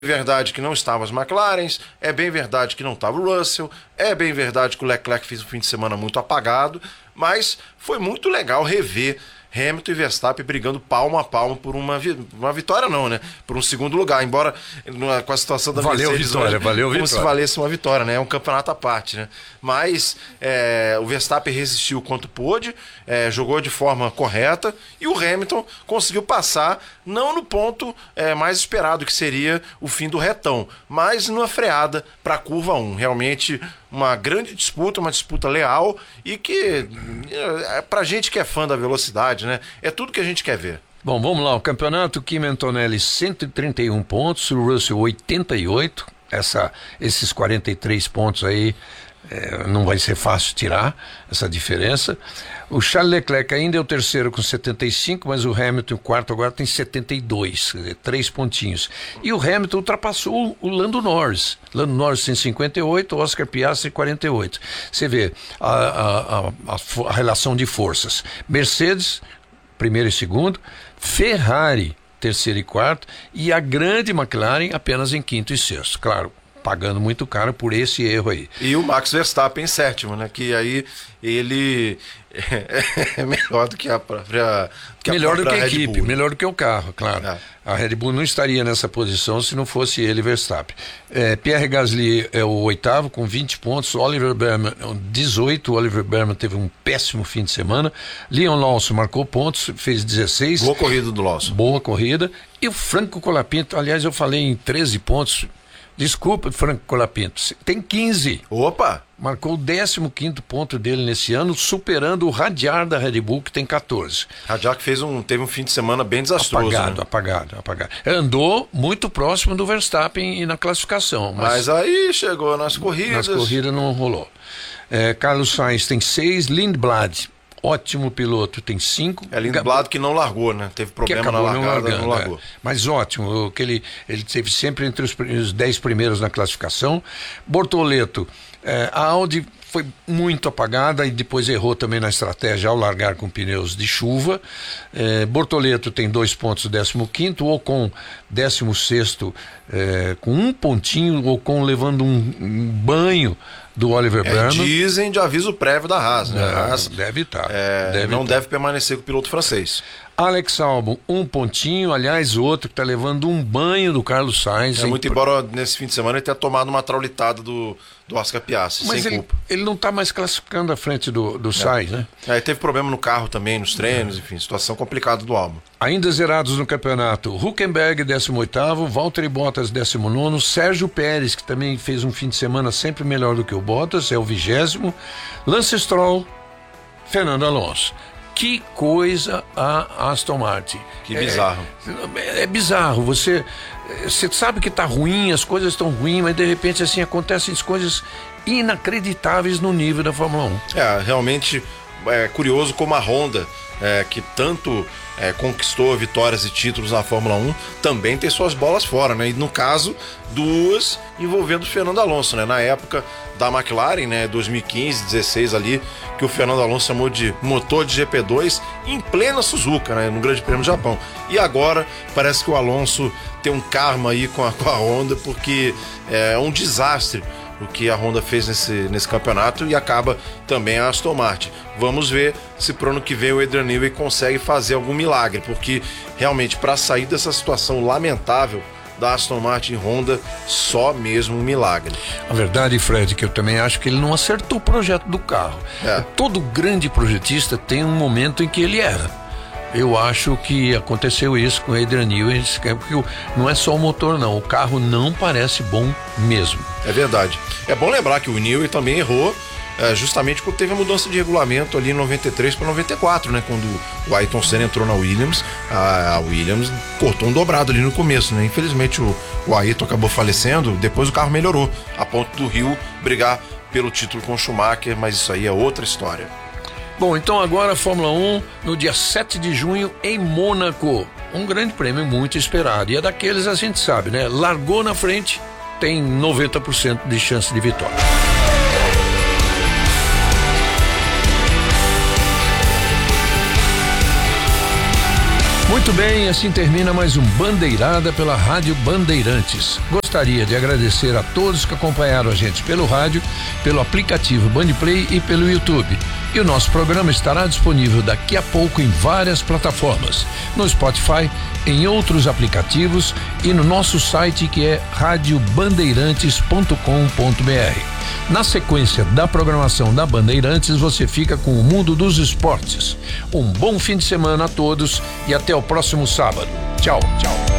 verdade que não estavam as McLarens, é bem verdade que não estava o Russell, é bem verdade que o Leclerc fez um fim de semana muito apagado, mas foi muito legal rever Hamilton e Verstappen brigando palmo a palmo por uma vitória não, né? Por um segundo lugar, embora com a situação da Mercedes, como se valesse uma vitória, né? É um campeonato à parte, né? Mas o Verstappen resistiu quanto pôde, jogou de forma correta e o Hamilton conseguiu passar, não no ponto mais esperado, que seria o fim do retão, mas numa freada para a curva 1. Realmente uma grande disputa, uma disputa leal e que, pra gente que é fã da velocidade, né, é tudo que a gente quer ver. Bom, vamos lá, o campeonato, Kimi Antonelli 131 pontos, o Russell 88, esses 43 pontos aí não vai ser fácil tirar essa diferença. O Charles Leclerc ainda é o terceiro com 75, mas o Hamilton, o quarto, agora tem 72, quer dizer, 3 pontinhos. E o Hamilton ultrapassou o Lando Norris. Lando Norris tem 58, Oscar Piastri 48. Você vê a relação de forças. Mercedes, primeiro e segundo. Ferrari, terceiro e quarto. E a grande McLaren apenas em quinto e sexto. Claro, pagando muito caro por esse erro aí. E o Max Verstappen em sétimo, né? Que aí ele é melhor do que a própria melhor do que a equipe, Bull. melhor do que o carro, claro. A Red Bull não estaria nessa posição se não fosse ele, Verstappen. Pierre Gasly é o oitavo com 20 pontos, Oliver Berman 18, Oliver Berman teve um péssimo fim de semana, Leon Lawson marcou pontos, fez 16. Boa corrida do Lawson. Boa corrida. E o Franco Colapinto, aliás, eu falei em 13 pontos. Desculpa, Franco Colapinto, tem 15. Opa! Marcou o 15º ponto dele nesse ano, superando o Radiar da Red Bull, que tem 14. Radiar que teve um fim de semana bem desastroso. Apagado. Andou muito próximo do Verstappen e na classificação. Mas aí chegou nas corridas. Nas corridas não rolou. Carlos Sainz tem 6, Lindblad, ótimo piloto, tem 5. Lindblad que não largou, né? Teve problema na largada, não largou. Mas ótimo, que ele esteve sempre entre os 10 primeiros na classificação. Bortoleto, a Audi foi muito apagada e depois errou também na estratégia ao largar com pneus de chuva. Bortoleto tem 2 pontos, 15º, Ocon 16º, com 1 pontinho, Ocon levando um banho do Oliver Berman. Dizem de aviso prévio da Haas, né? Haas deve estar. Deve permanecer com o piloto francês. Alex Albon, 1 pontinho, aliás, outro que está levando um banho do Carlos Sainz. Muito embora nesse fim de semana ele tenha tomado uma traulitada do Oscar Piastri, mas sem culpa. Ele não está mais classificando à frente do Sainz, né? Teve problema no carro também, nos treinos, enfim, situação complicada do Albon. Ainda zerados no campeonato, Hülkenberg 18º, Valtteri Bottas 19º, Sérgio Pérez, que também fez um fim de semana sempre melhor do que o Bottas, é o 20º, Lance Stroll, Fernando Alonso. Que coisa a Aston Martin. Que bizarro. É bizarro. Você sabe que está ruim, as coisas estão ruins, mas de repente assim acontecem coisas inacreditáveis no nível da Fórmula 1. Realmente é curioso como a Honda, que tanto conquistou vitórias e títulos na Fórmula 1, também tem suas bolas fora, né? E no caso, 2 envolvendo o Fernando Alonso, né? Na época da McLaren, né? 2015, 16 ali, que o Fernando Alonso chamou de motor de GP2 em plena Suzuka, né? No Grande Prêmio do Japão. E agora parece que o Alonso tem um karma aí com a Honda, porque é um desastre o que a Honda fez nesse campeonato e acaba também a Aston Martin. Vamos ver se pro ano que vem o Adrian Newey consegue fazer algum milagre, porque realmente para sair dessa situação lamentável da Aston Martin e Honda, só mesmo um milagre. A verdade, Fred, que eu também acho que ele não acertou o projeto do carro. Todo grande projetista tem um momento em que ele erra. Eu acho que aconteceu isso com o Adrian Newey, porque não é só o motor não, o carro não parece bom mesmo. É verdade. É bom lembrar que o Newey também errou justamente quando teve a mudança de regulamento ali em 93 para 94, né? Quando o Ayrton Senna entrou na Williams, a Williams cortou um dobrado ali no começo, né? Infelizmente o Ayrton acabou falecendo, depois o carro melhorou, a ponto do Hill brigar pelo título com o Schumacher, mas isso aí é outra história. Bom, então agora a Fórmula 1 no dia 7 de junho em Mônaco. Um grande prêmio muito esperado. E é daqueles, a gente sabe, né? Largou na frente, tem 90% de chance de vitória. Muito bem, assim termina mais um Bandeirada pela Rádio Bandeirantes. Gostaria de agradecer a todos que acompanharam a gente pelo rádio, pelo aplicativo Bandplay e pelo YouTube. E o nosso programa estará disponível daqui a pouco em várias plataformas, no Spotify, em outros aplicativos e no nosso site, que é radiobandeirantes.com.br. Na sequência da programação da Bandeirantes, você fica com o mundo dos esportes. Um bom fim de semana a todos e até o próximo sábado. Tchau, tchau.